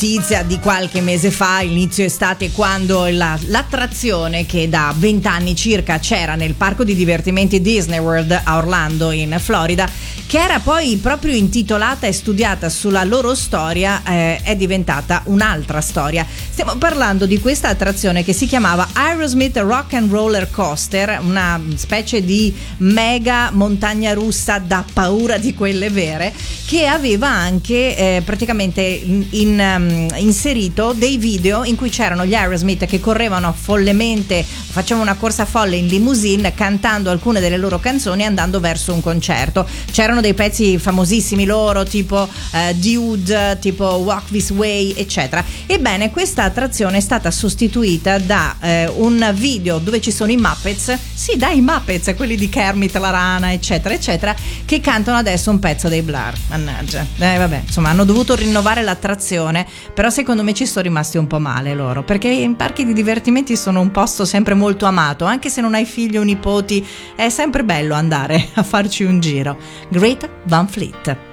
notizia di qualche mese fa, inizio estate, quando l'attrazione che da 20 anni circa c'era nel parco di divertimenti Disney World a Orlando in Florida, che era poi proprio intitolata e studiata sulla loro storia, è diventata un'altra storia. Stiamo parlando di questa attrazione che si chiamava Aerosmith Rock and Roller Coaster, una specie di mega montagna russa da paura di quelle vere, che aveva anche praticamente inserito dei video in cui c'erano gli Aerosmith che correvano follemente, facevano una corsa folle in limousine cantando alcune delle loro canzoni e andando verso un concerto. C'erano dei pezzi famosissimi loro, tipo Dude, tipo Walk This Way, eccetera. Ebbene, questa attrazione è stata sostituita da un video dove ci sono i Muppets, sì, dai, i Muppets, quelli di Kermit la rana, eccetera eccetera, che cantano adesso un pezzo dei Blur. Mannaggia, vabbè, insomma, hanno dovuto rinnovare l'attrazione, però secondo me ci sono rimasti un po' male loro, perché in parchi di divertimenti sono un posto sempre molto amato, anche se non hai figli o nipoti, è sempre bello andare a farci un giro. Greta Van Fleet.